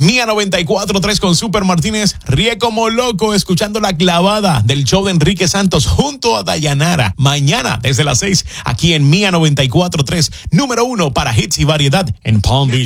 Mía 94.3 con Super Martínez. Ríe como loco escuchando la clavada del show de Enrique Santos junto a Dayanara. Mañana desde las 6 aquí en Mía 94.3, número 1 para hits y variedad en Palm Beach.